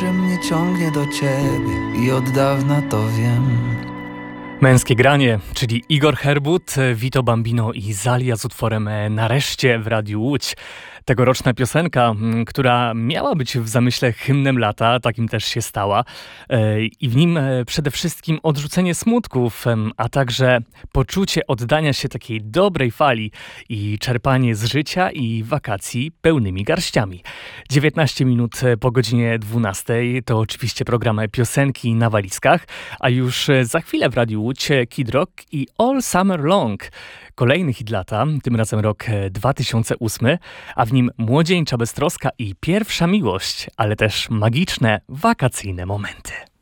że mnie ciągnie do ciebie i od dawna to wiem. Męskie granie, czyli Igor Herbut, Vito Bambino i Zalia z utworem Nareszcie w Radiu Łódź. Tegoroczna piosenka, która miała być w zamyśle hymnem lata, takim też się stała. I w nim przede wszystkim odrzucenie smutków, a także poczucie oddania się takiej dobrej fali i czerpanie z życia i wakacji pełnymi garściami. 19 minut po godzinie 12 to oczywiście program Piosenki na walizkach, a już za chwilę w Radiu Łódź Kid Rock i All Summer Long. Kolejny hit lata, tym razem rok 2008, a w nim młodzieńcza beztroska i pierwsza miłość, ale też magiczne, wakacyjne momenty.